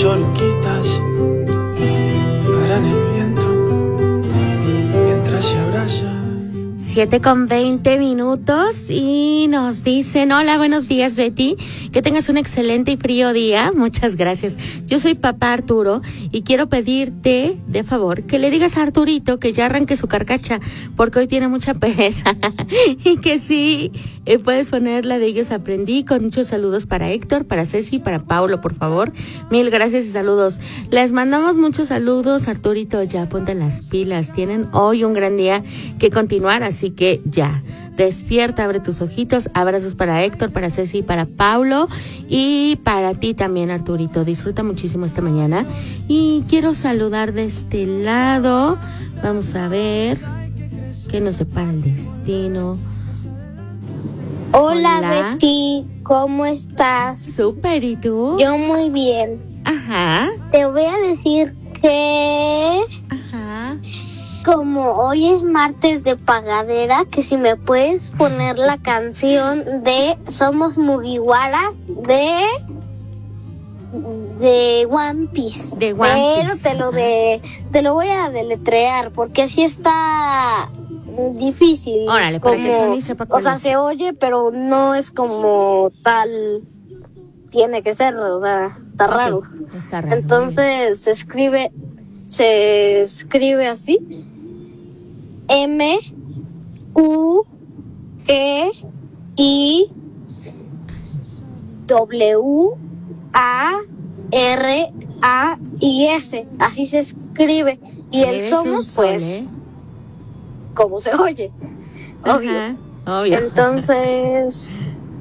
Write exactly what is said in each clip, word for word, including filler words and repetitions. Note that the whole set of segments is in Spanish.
las oruguitas paran el viento mientras se abrazan. siete con veinte minutos y nos dicen, hola, buenos días, Betty, que tengas un excelente y frío día, muchas gracias. Yo soy papá Arturo y quiero pedirte, de favor, que le digas a Arturito que ya arranque su carcacha, porque hoy tiene mucha pereza, y que sí, eh, puedes poner la de Ellos Aprendí, con muchos saludos para Héctor, para Ceci, para Paulo, por favor, mil gracias y saludos. Les mandamos muchos saludos, Arturito, ya ponte las pilas, tienen hoy un gran día que continuar, así Así que ya, despierta, abre tus ojitos, abrazos para Héctor, para Ceci, para Paulo y para ti también, Arturito. Disfruta muchísimo esta mañana y quiero saludar de este lado. Vamos a ver qué nos depara el destino. Hola, Hola. Betty, ¿cómo estás? Súper, ¿y tú? Yo muy bien. Ajá. Te voy a decir que... Ajá. Como hoy es martes de pagadera, que si me puedes poner la canción de Somos Mugiwaras de de One Piece. De One Pero Piece. te lo de te lo voy a deletrear porque así está difícil. Órale, como, para que Sony sepa cuál o sea, es. se oye, pero no es como tal tiene que ser, o sea, está okay. raro. Está raro. Entonces se escribe se escribe así. M U G I W A R A I S, así se escribe. Y el somos, sol, pues, ¿eh? como se oye, obvio. Ajá, obvio. Entonces,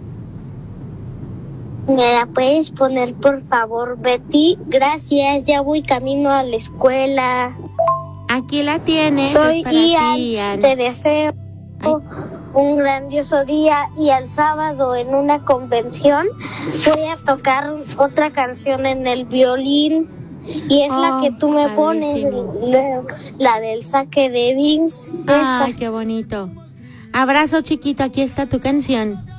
¿me la puedes poner, por favor, Betty? Gracias, ya voy camino a la escuela. Aquí la tienes. Soy es para Ian, ti, Ian. Te deseo Ay. un grandioso día y al sábado en una convención voy a tocar otra canción en el violín y es oh, la que tú me padrísimo. pones, luego, la del saque de Vince. Ay, qué bonito. Abrazo, chiquito, aquí está tu canción.